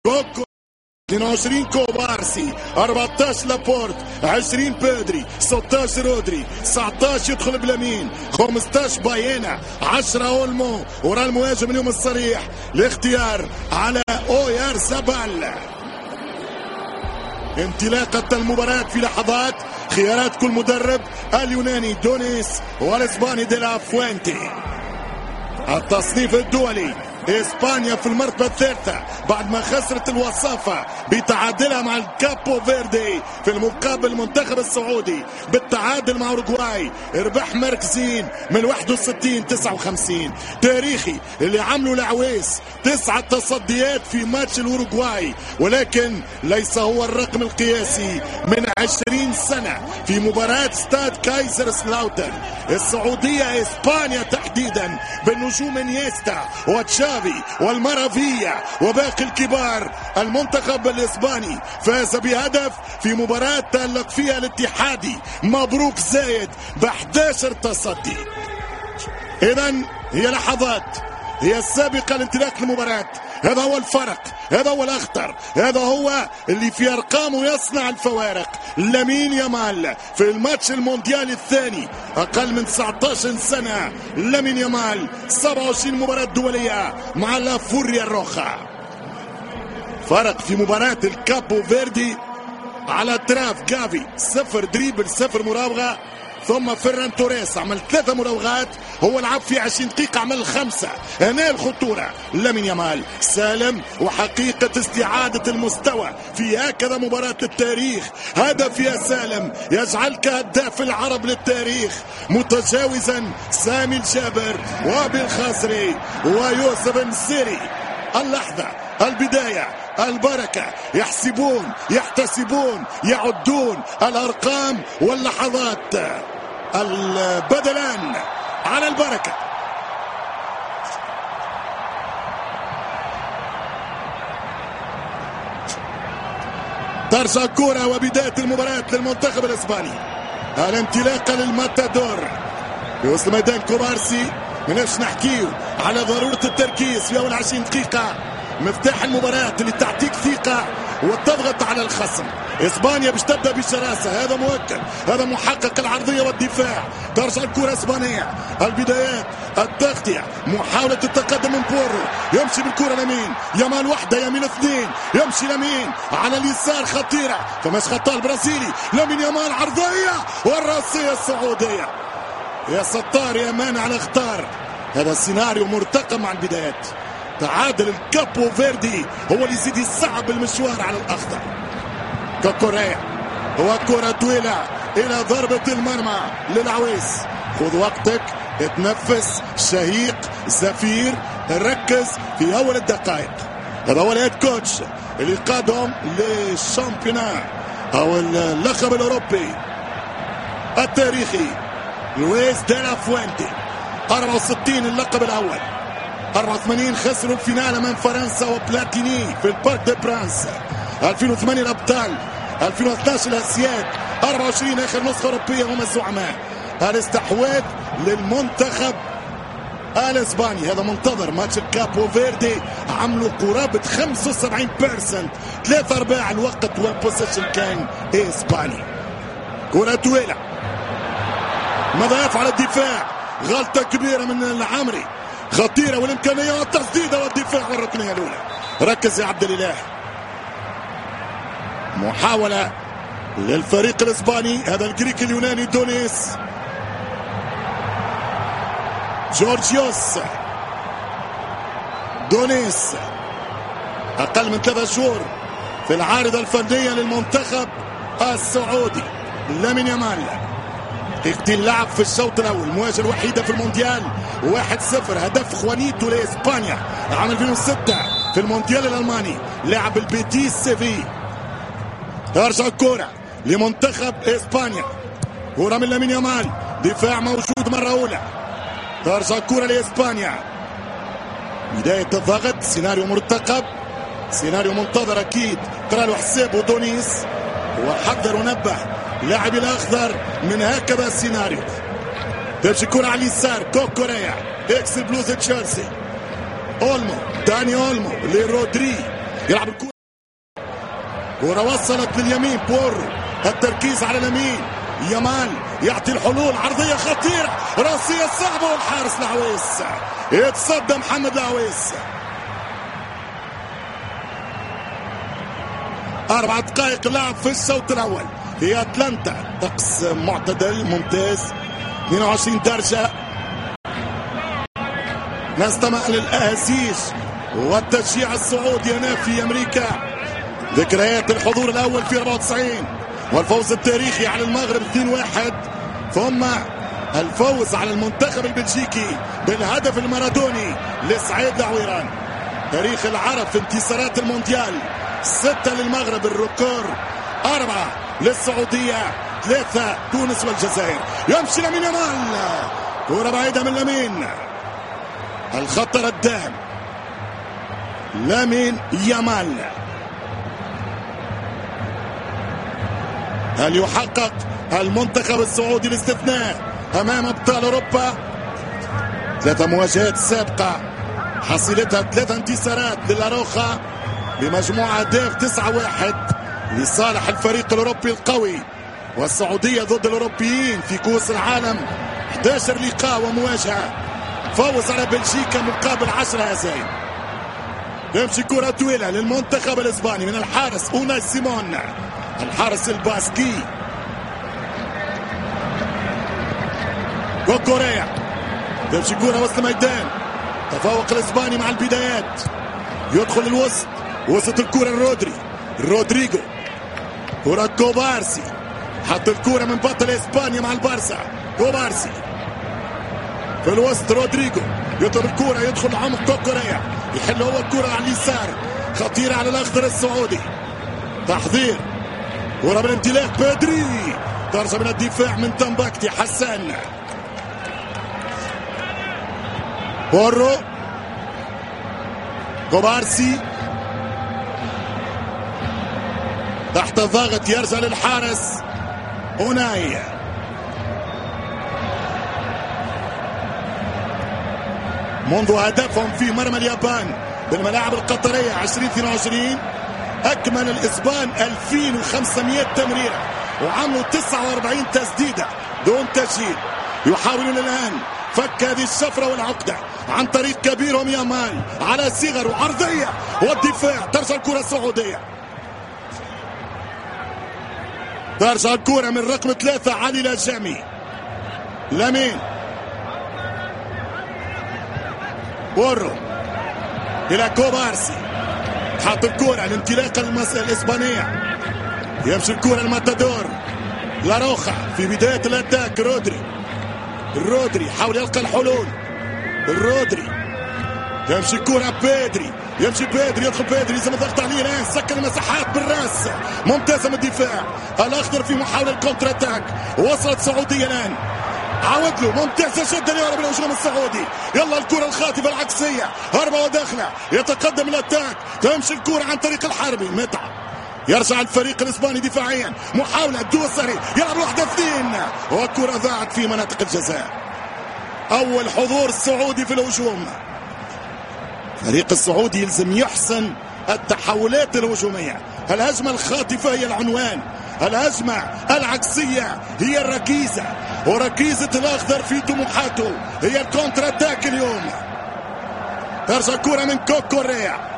كوكو 22 كوبارسي، 14 لابورت، 20 بيدري، 16 رودري، 19 يدخل بلامين، 15 باينا، 10 اولمو. ورا المهاجم اليوم الصريح الاختيار على اويار زبال. انطلاقة المباراة في لحظات. خيارات كل مدرب، اليوناني دونيس والاسباني ديلا فوينتي. التصنيف الدولي اسبانيا في المرتبة الثالثة بعد ما خسرت الوصافة بتعادلها مع الكابو فيردي. في المقابل المنتخب السعودي بالتعادل مع اوروغواي ربح مركزين من 61 59. تاريخي اللي عملوا العويس 9 تصديات في ماتش الاوروغواي، ولكن ليس هو الرقم القياسي من 20 سنة في مباراة ستاد كايزر سلاوتن. السعودية اسبانيا تحديدا بالنجوم انيستا وتشافي والمرافيا وباقي الكبار. المنتخب الاسباني فاز بهدف في مباراة تألق فيها الاتحادي مبروك زايد ب11 تصدي. اذا هي لحظات، هي السابقة لانطلاق المباراة. هذا هو الفرق، هذا هو الأخطر، هذا هو اللي في أرقامه يصنع الفوارق. لامين يامال في الماتش المونديالي الثاني أقل من 19 سنة. لامين يامال 27 مباراة دولية مع لا فوريا الروخا. فرق في مباراة الكابو فيردي على اطراف جافي 0 دريبل 0 مراوغة، ثم فيران توريس عمل 3 مراوغات، هو لعب في 20 دقيقة عمل 5. هنا الخطورة. لامين يامال سالم وحقيقة استعادة المستوى في هكذا مباراة التاريخ. هدف يا سالم يجعلك هداف العرب للتاريخ، متجاوزا سامي الجابر وبالخاسري ويوسف النسيري. اللحظة، البداية، البركة. يحسبون، يحتسبون، يعدون الأرقام واللحظات. البدلان على البركة. ترجع الكرة وبداية المباراة للمنتخب الإسباني. الانطلاقة للماتادور في وسط ميدان كوبارسي. مناش نحكيو على ضرورة التركيز في أول 20 دقيقة. مفتاح المباراة اللي تعطيك ثقة وتضغط على الخصم. اسبانيا باش تبدا بشراسه، هذا مؤكد، هذا محقق. العرضيه والدفاع، ترجع الكره اسبانيه. البدايات، التغطيه، محاوله التقدم من بورو، يمشي بالكره لمين؟ يامال وحده، يمين 2، يمشي لمين؟ على اليسار خطيره، فماش خطا البرازيلي. لامين يامال عرضيه والراسيه السعوديه. يا ستار يا مان على اختار. هذا السيناريو مرتقم مع البدايات. تعادل الكابو فيردي هو اللي يزيد يصعب المشوار على الاخضر. كوكوريا هو كرة طويلة إلى ضربة المرمى للعويس. خذ وقتك، اتنفس، شهيق، زفير، ركز في أول الدقائق. هذا هو الهيد كوتش اللي قادهم للشامبيونا أو اللقب الأوروبي التاريخي لويس ديلا فوينتي. 64 اللقب الأول، 84 خسروا الفينال أمام فرنسا وبلاتيني في البارك دي برانس، 2008 الأبطال، 2012 الأسياد، 24 آخر نسخة أوروبية هم الزعماء. الاستحواذ للمنتخب الإسباني. هذا منتظر ماتش الكابو فيردي، عملوا قرابة 75%، 3/4 الوقت والبوسيشن كان إسباني. كرة طويلة، ماذا يفعل الدفاع؟ غلطة كبيرة من العمري، خطيرة والإمكانية والتسديدة والدفاع والركنية الأولى. ركز يا عبد الإله. محاولة للفريق الإسباني، هذا الجريك اليوناني دونيس جورجيوس. دونيس أقل من 3 شهور في العارضة الفردية للمنتخب السعودي. لامين يامال دقيقتين لعب في الشوط الأول، المواجهة الوحيدة في المونديال 1-0. هدف خوانيتو لإسبانيا عام 2006 في المونديال الألماني، لعب البيتيس سيفي. ترجع الكرة لمنتخب إسبانيا، كرة من لامين يامال، دفاع موجود مرة أولى. ترجع الكرة لإسبانيا، بداية الضغط، سيناريو مرتقب، سيناريو منتظر أكيد. قرأ له حسابه دونيس وحذر ونبه لاعب الأخضر من هكذا السيناريو. تمشي الكرة على اليسار، كوكوريا اكس بلوز تشيلسي. اولمو، داني اولمو لرودري، يلعب الكرة كرة وصلت لليمين، بورو التركيز على اليمين، يامال يعطي الحلول، عرضية خطيرة، راسية صعبة، والحارس العويس يتصدى محمد العويس. 4 دقائق لعب في الشوط الأول في أتلانتا، طقس معتدل ممتاز 22 درجة. نستمع للأهازيج والتشجيع السعودي هنا في أمريكا. ذكريات الحضور الأول في 94 والفوز التاريخي على المغرب 2-1، ثم الفوز على المنتخب البلجيكي بالهدف المارادوني لسعيد العويران. تاريخ العرب في انتصارات المونديال: 6 للمغرب الركور، 4 للسعودية، 3 تونس والجزائر. يمشي لامين يامال، كرة بعيدة من لامين، الخط ردام لامين يامال. هل يحقق المنتخب السعودي الاستثناء امام ابطال اوروبا؟ 3 مواجهات سابقة حصيلتها 3 انتصارات للاروخا بمجموع اهداف 9-1 لصالح الفريق الاوروبي القوي. والسعودية ضد الاوروبيين في كؤوس العالم 11 لقاء ومواجهة، فوز على بلجيكا مقابل 10 هزائم. يمشي كرة طويلة للمنتخب الاسباني من الحارس اوناي سيمون، الحارس الباسكي. كوكوريا تمشي كرة وسط الميدان، تفوق الاسباني مع البدايات، يدخل الوسط، وسط الكرة رودريجو، كرة كوبارسي، حط الكرة من بطل اسبانيا مع البارسا. كوبارسي في الوسط، رودريجو يضرب الكرة، يدخل عمق كوكوريا، يحل هو الكرة على اليسار، خطيرة على الاخضر السعودي. تحضير كرة بالانطلاق، بيدري، درجة من الدفاع من تنباكتي حسان. بورو، كوبارسي تحت الضغط، يرجع للحارس اوناي. منذ هدفهم في مرمى اليابان بالملاعب القطرية 2022 أكمل الإسبان 2500 تمريرة وعملوا 49 تسديدة دون تسجيل. يحاولون الآن فك هذه الشفرة والعقدة عن طريق كبيرهم يامال على صغر وعرضية والدفاع. ترجع الكرة السعودية، ترجع الكرة من رقم 3 علي لجامي، لامين، بورو إلى كوبارسي، حط الكرة الانطلاقة الإسبانية، يمشي الكرة الماتادور لاروخا في بداية الاتاك. رودري حاول يلقى الحلول، يمشي الكرة بيدري، يدخل بيدري، يلزم الضغط عليه الآن، سكر المساحات بالراس، ممتازة من الدفاع الأخضر في محاولة الكونتر اتاك. وصلت السعودية الآن، عود له، ممتازة جدا يهرب الهجوم السعودي. يلا الكرة الخاطفة العكسية، هربة وداخلة، يتقدم الاتاك، تمشي الكرة عن طريق الحربي، متعب، يرجع الفريق الاسباني دفاعيا، محاولة دوسري، يلعب 1-2 والكرة ضاعت في مناطق الجزاء. أول حضور سعودي في الهجوم. الفريق السعودي يلزم يحسن التحولات الهجومية. الهجمة الخاطفة هي العنوان، الهجمة العكسية هي الركيزة، وركيزة الأخضر في طموحاته هي الكونتر اتاك اليوم. ترجع كرة من كوكوريا،